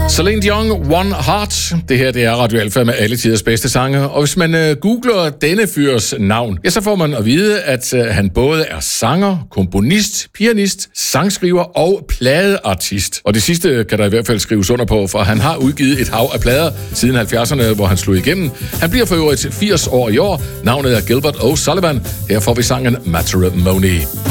Celine Dion, One Heart. Det her, det er Radio Alfa med alle tiders bedste sange. Og hvis man googler denne fyrs navn, ja, så får man at vide, at han både er sanger, komponist, pianist, sangskriver og pladeartist. Og det sidste kan der i hvert fald skrives under på, for han har udgivet et hav af plader siden 70'erne, hvor han slog igennem. Han bliver for øvrigt 80 år i år. Navnet er Gilbert O'Sullivan. Her får vi sangen Matrimony.